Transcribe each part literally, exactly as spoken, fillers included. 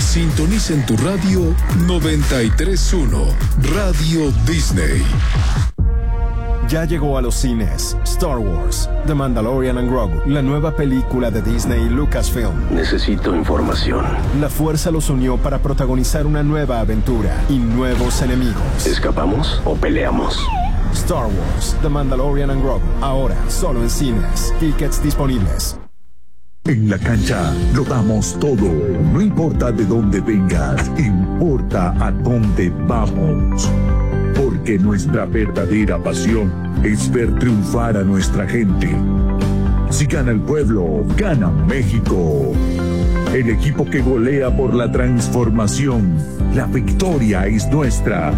Sintoniza en tu radio noventa y tres punto uno, Radio Disney. Ya llegó a los cines Star Wars, The Mandalorian and Grogu, la nueva película de Disney y Lucasfilm. Necesito información. La fuerza los unió para protagonizar una nueva aventura y nuevos enemigos. ¿Escapamos o peleamos? Star Wars, The Mandalorian and Grogu, ahora solo en cines. Tickets disponibles. En la cancha lo damos todo. No importa de dónde vengas, importa a dónde vamos. Porque nuestra verdadera pasión es ver triunfar a nuestra gente. Si gana el pueblo, gana México. El equipo que golea por la transformación. La victoria es nuestra.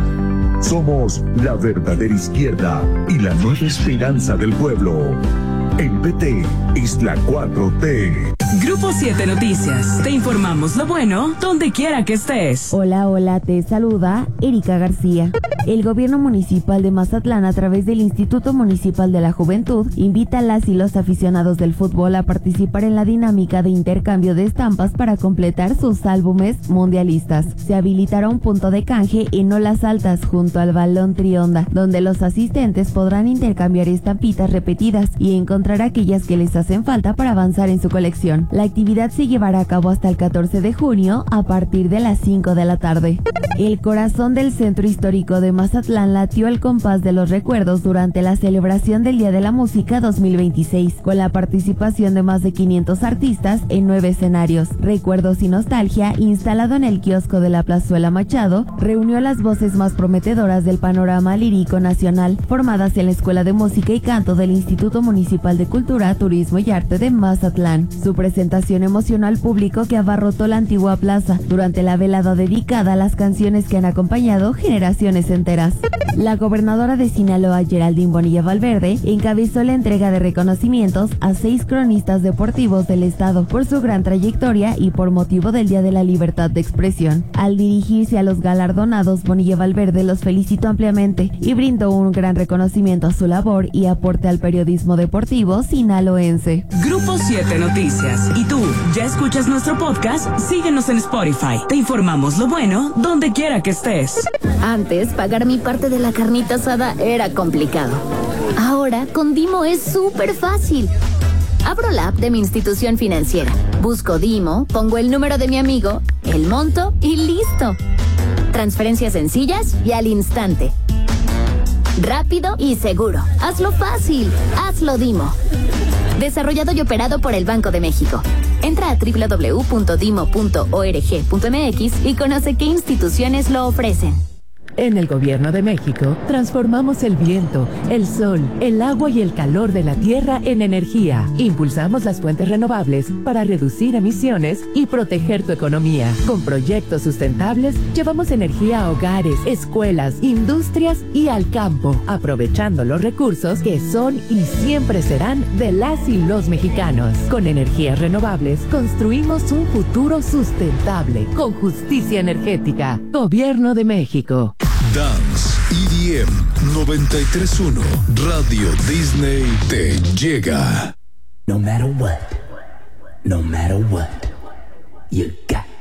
Somos la verdadera izquierda y la nueva esperanza del pueblo. El P T es la cuatro T. Grupo siete Noticias. Te informamos lo bueno donde quiera que estés. Hola, hola, te saluda Erika García. El gobierno municipal de Mazatlán, a través del Instituto Municipal de la Juventud, invita a las y los aficionados del fútbol a participar en la dinámica de intercambio de estampas para completar sus álbumes mundialistas. Se habilitará un punto de canje en Olas Altas junto al Balón Trionda, donde los asistentes podrán intercambiar estampitas repetidas y encontrar aquellas que les hacen falta para avanzar en su colección. La actividad se llevará a cabo hasta el catorce de junio a partir de las cinco de la tarde. El corazón del centro histórico de Mazatlán latió al compás de los recuerdos durante la celebración del Día de la Música dos mil veintiséis, con la participación de más de quinientos artistas en nueve escenarios. Recuerdos y Nostalgia, instalado en el kiosco de la Plazuela Machado, reunió las voces más prometedoras del panorama lírico nacional, formadas en la Escuela de Música y Canto del Instituto Municipal de Cultura, Turismo y Arte de Mazatlán. Su presentación emocionó al público que abarrotó la antigua plaza durante la velada dedicada a las canciones que han acompañado generaciones enteras. La gobernadora de Sinaloa, Geraldine Bonilla Valverde, encabezó la entrega de reconocimientos a seis cronistas deportivos del estado por su gran trayectoria y por motivo del Día de la Libertad de Expresión. Al dirigirse a los galardonados, Bonilla Valverde los felicitó ampliamente y brindó un gran reconocimiento a su labor y aporte al periodismo deportivo sinaloense. Grupo siete Noticias. ¿Y tú, ya escuchas nuestro podcast? Síguenos en Spotify. Te informamos lo bueno donde quiera que estés. Antes, pagar mi parte de la carnita asada era complicado. Ahora, con Dimo es súper fácil. Abro la app de mi institución financiera, busco Dimo, pongo el número de mi amigo, el monto y listo. Transferencias sencillas y al instante. Rápido y seguro. Hazlo fácil. Hazlo Dimo. Desarrollado y operado por el Banco de México. Entra a doble u doble u doble u punto dimo punto org punto m x y conoce qué instituciones lo ofrecen. En el Gobierno de México, transformamos el viento, el sol, el agua y el calor de la tierra en energía. Impulsamos las fuentes renovables para reducir emisiones y proteger tu economía. Con proyectos sustentables, llevamos energía a hogares, escuelas, industrias y al campo, aprovechando los recursos que son y siempre serán de las y los mexicanos. Con energías renovables, construimos un futuro sustentable, con justicia energética. Gobierno de México. Dance E D M noventa y tres punto uno, Radio Disney te llega. No matter what, no matter what, you got